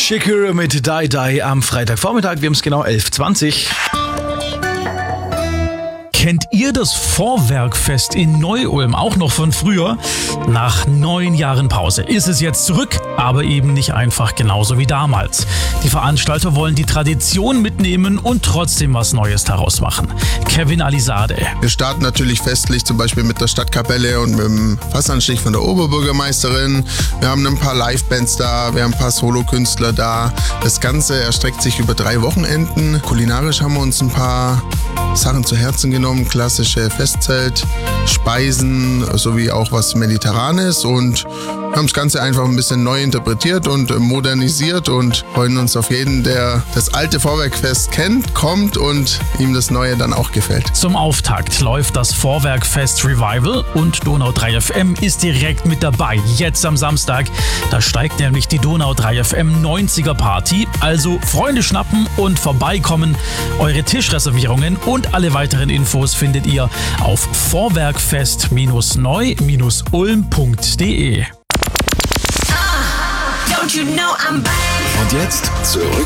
Shakira mit Die Die am Freitagvormittag. Wir haben es genau 11:20. Kennt ihr das Vorwerkfest in Neu-Ulm auch noch von früher? Nach 9 Jahren Pause ist es jetzt zurück, aber eben nicht einfach genauso wie damals. Die Veranstalter wollen die Tradition mitnehmen und trotzdem was Neues daraus machen. Kevin Alisade. Wir starten natürlich festlich, zum Beispiel mit der Stadtkapelle und mit dem Fassanstich von der Oberbürgermeisterin. Wir haben ein paar Livebands da, wir haben ein paar Solokünstler da. Das Ganze erstreckt sich über 3 Wochenenden. Kulinarisch haben wir uns ein paar Sachen zu Herzen genommen, klassische Festzelt, Speisen sowie auch was Mediterranes und haben das Ganze einfach ein bisschen neu interpretiert und modernisiert und freuen uns auf jeden, der das alte Vorwerkfest kennt, kommt und ihm das Neue dann auch gefällt. Zum Auftakt läuft das Vorwerkfest Revival und Donau 3 FM ist direkt mit dabei. Jetzt am Samstag, da steigt nämlich die Donau 3 FM 90er Party. Also Freunde schnappen und vorbeikommen. Eure Tischreservierungen und alle weiteren Infos findet ihr auf vorwerkfest-neu-ulm.de. Don't you know I'm back? Und jetzt zurück